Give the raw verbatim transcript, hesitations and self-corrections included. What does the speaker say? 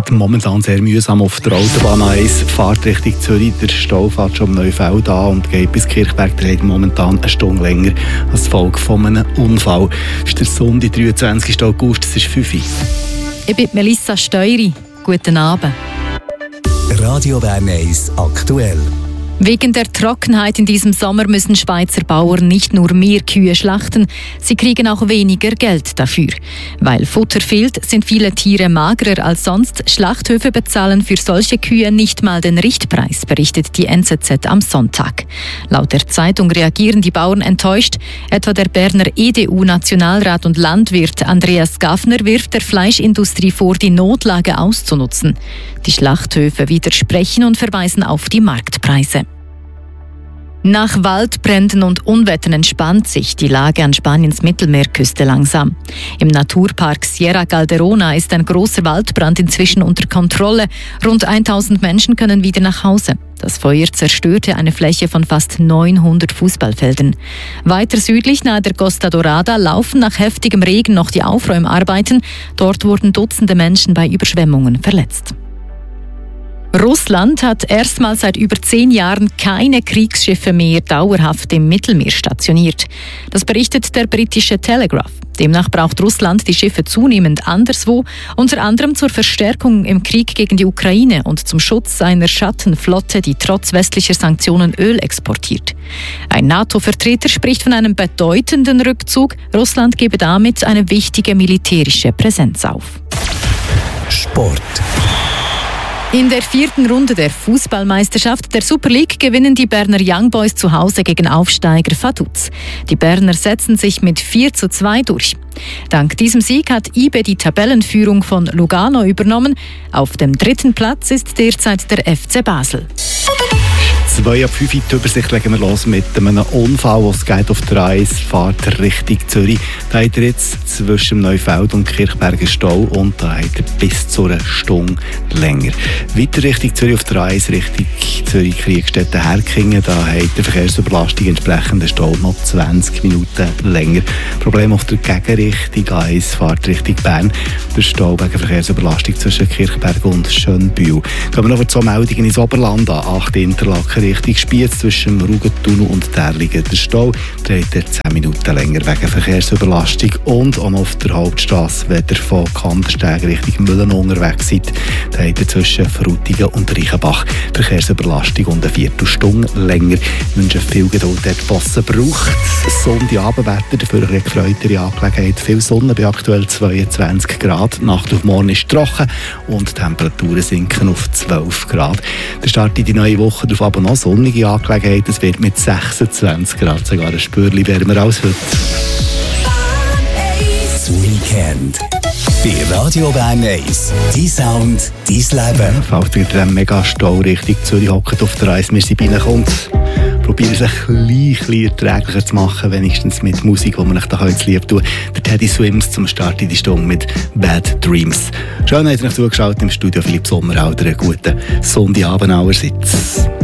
geht momentan sehr mühsam auf der Autobahn eins, fährt Richtung Zürich. Der Stau fährt schon am Neufeld an und geht bis Kirchberg. Der hat momentan eine Stunde länger als Folge von einem Unfall. Es ist der Sonntag, dreiundzwanzigsten August, es ist fünf Uhr. Ich bin Melissa Steury. Guten Abend. Radio Bern eins aktuell. Wegen der Trockenheit in diesem Sommer müssen Schweizer Bauern nicht nur mehr Kühe schlachten, sie kriegen auch weniger Geld dafür. Weil Futter fehlt, sind viele Tiere magerer als sonst. Schlachthöfe bezahlen für solche Kühe nicht mal den Richtpreis, berichtet die N Z Z am Sonntag. Laut der Zeitung reagieren die Bauern enttäuscht. Etwa der Berner E D U-Nationalrat und Landwirt Andreas Gaffner wirft der Fleischindustrie vor, die Notlage auszunutzen. Die Schlachthöfe widersprechen und verweisen auf die Marktpreise. Nach Waldbränden und Unwettern entspannt sich die Lage an Spaniens Mittelmeerküste langsam. Im Naturpark Sierra Calderona ist ein großer Waldbrand inzwischen unter Kontrolle. Rund tausend Menschen können wieder nach Hause. Das Feuer zerstörte eine Fläche von fast neunhundert Fußballfeldern. Weiter südlich nahe der Costa Dorada laufen nach heftigem Regen noch die Aufräumarbeiten. Dort wurden Dutzende Menschen bei Überschwemmungen verletzt. Russland hat erstmals seit über zehn Jahren keine Kriegsschiffe mehr dauerhaft im Mittelmeer stationiert. Das berichtet der britische Telegraph. Demnach braucht Russland die Schiffe zunehmend anderswo, unter anderem zur Verstärkung im Krieg gegen die Ukraine und zum Schutz einer Schattenflotte, die trotz westlicher Sanktionen Öl exportiert. Ein NATO-Vertreter spricht von einem bedeutenden Rückzug. Russland gebe damit eine wichtige militärische Präsenz auf. Sport. In der vierten Runde der Fußballmeisterschaft der Super League gewinnen die Berner Young Boys zu Hause gegen Aufsteiger Vaduz. Die Berner setzen sich mit vier zu zwei durch. Dank diesem Sieg hat I B E die Tabellenführung von Lugano übernommen. Auf dem dritten Platz ist derzeit der F C Basel. zwei ab fünf Uhr die Übersicht legen wir los mit einem Unfall, was geht auf der A eins, fährt Richtung Zürich. Da hat er jetzt zwischen Neufeld und Kirchberger Stau und da hat er bis zu einer Stunde länger. Weiter Richtung Zürich auf der A eins, Richtung Zürich-Kriegstetten-Herkingen, da hat die Verkehrsüberlastung entsprechend den Stau noch zwanzig Minuten länger. Problem auf der Gegenrichtung, A eins fährt Richtung Bern, der Stau wegen Verkehrsüberlastung zwischen Kirchberg und Schönbühl. Gehen wir noch für zwei Meldungen ins Oberland an, acht Interlaken Richtung Spiez zwischen dem Rugentunnel und Derlingen. Der Stau dreht er zehn Minuten länger wegen Verkehrsüberlastung und auch noch auf der Hauptstrasse, wenn ihr von Kandersteg Richtung Müllen unterwegs seid, da habt ihr zwischen Frutigen und Reichenbach Verkehrsüberlastung und eine Viertelstunde länger. Ich wünsche viel Geduld, dort Bossen braucht. Sonntagabendwetter, dafür eine gefreutere Angelegenheit. Viel Sonne bei aktuell zweiundzwanzig Grad. Nacht auf morgen ist trocken und die Temperaturen sinken auf zwölf Grad. Der Start in die neue Woche, darauf aber noch sonnige Angelegenheit. Es wird mit sechsundzwanzig Grad sogar ein Spürchen wärmer als heute. Das Weekend bei Radio Bern eins. Dein Sound, dein Leben. Falls ihr den Megastau Richtung Zürich hockt auf der Reise, wir sind reinkommt, probieren es ein bisschen erträglicher zu machen, wenigstens mit Musik, die man euch da jetzt lieb tun. Der Teddy Swims zum Start in die Stunde mit Bad Dreams. Schön, dass ihr euch zugeschaut im Studio Philipp Sommerhalder. Einen guten Sonntagabend allerseits.